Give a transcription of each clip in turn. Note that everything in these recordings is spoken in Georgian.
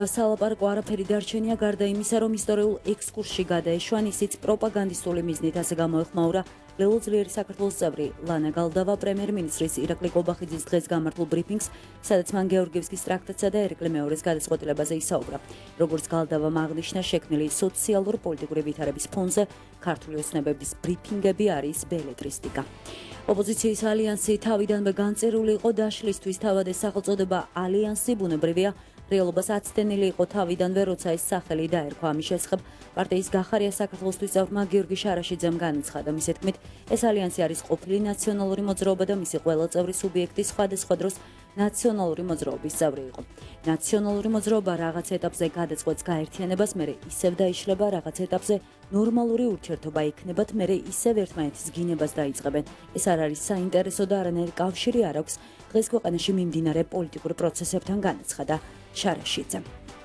სალაპარაკო არაფერი დარჩენია გარდა იმისა, რომ ისტორიულ ექსკურსში გადაეშვან, ისიც პროპაგანდისტული მიზნით, ასე გამოეხმაურა ლელო ძლიერი საქართველოს წევრი ლანა გალდავა პრემიერ-მინისტრის ირაკლი კობახიძის დღეს გამართულ ბრიფინგს, სადაც მან გეორგიევსკის ტრაქტატსა და ერეკლე მეორეს გადაწყვეტილებაზე ისაუბრა. როგორც გალდავამ აღნიშნა, შექმნილი სოციალურ-პოლიტიკური ვითარების ფონზე ქართული ოცნებების ბრიფინგები არის ბელეტრისტიკა. ოპოზიციის ალიანსი თავიდანვე განწერული იყო დაშლისთვის, თავად ეს სახელწოდება ალიანსი ბუნებრივია. რეალობას აცდენილი იყო თავიდანვე, როცა ეს სახელი დაერქვა. ამის შესახებ პარტიის გახარია საქართველოსთვის წევრმა გიორგი შარაშიძემ განაცხადა. მისი თქმით, ეს ალიანსი არის ყოფილი ნაციონალური მოძრაობა და მისი ყველა წევრი სუბიექტი სხვადასხვა დროს ნაციონალური მოძრაობის წევრი იყო. ნაციონალური მოძრაობა რაღაც ეტაპზე გადაწყვეტს გაერთიანებას, მერე ისევ დაიშლება, რაღაც ეტაპზე ნორმალური ურთიერთობა იქნებათ, მერე ისევ ერთმანეთის გინებას დაიწყებენ. ეს არ არის საინტერესო და არანაირი კავშირი არ აქვს დღეს ქვეყანაში მიმდინარე პოლიტიკურ პროცესებთან, განაცხადა შარაშიძემ.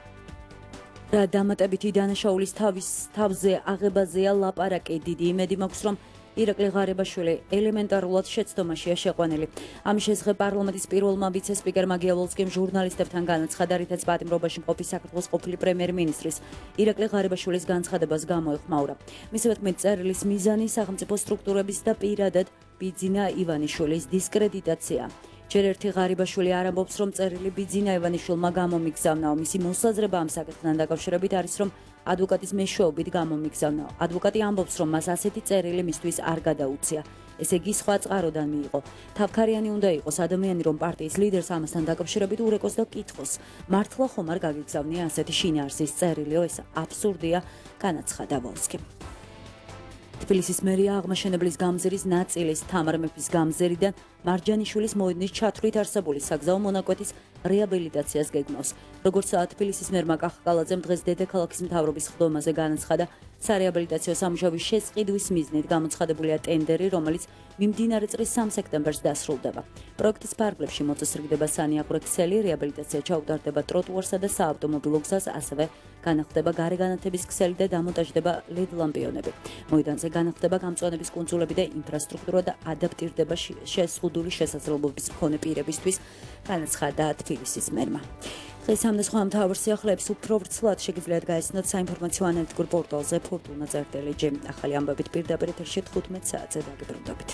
რა დამატებითი დანაშაულის თავზე აღებაზეა ლაპარაკი. დიდი იმედი მაქვს, რომ ირაკლი ღარიბაშვილი ელემენტარულად შეცდომაშია შეყვანილი. ამის შესახებ პარლამენტის პირველმა ვიცე-სპიკერმა გიავალსკიმ ჟურნალისტებთან განაცხადა, რითაც პატიმრობაში მყოფი საქართველოს ყოფილი პრემიერ-მინისტრის ირაკლი ღარიბაშვილის განცხადებას გამოეხმაურა. მისივე თქმით, წერილის მიზანი სახელმწიფო სტრუქტურების და პირადად ბიძინა ივანიშვილის დისკრედიტაცია. ჯერ ერთი ღარიბაშვილი არ ამბობს, რომ წერილი ბიძინა ივანიშვილმა გამომიგზავნაო. მისი მოსაზრება ამ საკითხთან დაკავშირებით არის, რომ ადვოკატის მეშვეობით გამომიგზავნაო. ადვოკატი ამბობს, რომ მას ასეთი წერილი მისთვის არ გადაუცია. ესე იგი, სხვა წყაროდან მიიღო. თავქარიანი უნდა იყოს ადამიანი, რომ პარტიის ლიდერს ამასთან დაკავშირებით ურეკოს და კითხოს. მართლა ხომ არ გაგიგზავნია ასეთი შინაარსის წერილიო? ეს აბსურდია, განაცხადა ვოლსკიმ. თბილისის მერია აღმაშენებლის გამზირის ნაწილის თამარ მეფის გამზირიდან მარჯანიშვილის მოედნის ჩათვლით არსებული საგზაო მონაკვეთის რეაბილიტაციას გეგმავს. როგორც თბილისის მერმა კახკალაძემ დღეს დედაქალაქის მთავრობის ხდომაზე განაცხადა, სარეაბილიტაციო სამუშაოების შესყიდვის მიზნით გამოცხადებულია ტენდერი, რომელიც მიმდინარე წლის 3 სექტემბერს დასრულდება. პროექტის ფარგლებში მოწესრიგდება სანიაღვრე ქსელი, რეაბილიტაცია ჩაუტარდება ტროტუარსა და საავტომობილო გზას, ასევე განახლდება გარეგანათების ქსელი და დამონტაჟდება LED ლამპიონები. მოედანზე განახლდება გამწვანების კუნძულები და ინფრასტრუქტურა და ადაპტირდება შეზღუდული შესაძლებლობის მქონე პირებისთვის, განაცხადა თბილისის მერმა. დღეს ამ და სხვა მთავარ სიახლეებს უფრო ვრცლად შეგიძლიათ გაიცნოთ საინფორმაციო ანალიტიკურ პორტალზე fortuna.gr. ახალი ამბებით პირდაპირ ეთერში 15 საათზე დაგიბრუნდებით.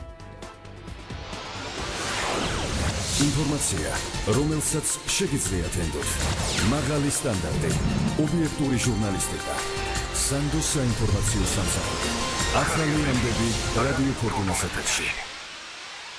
ინფორმაცია, რომელსაც შეგიძლიათ ენდოთ. მაღალი სტანდარტი, ობიექტური ჟურნალისტიკა. სანდოს საინფორმაციო სამსახური. ახალი ამბები რადიო ფორტუნას ეთერში.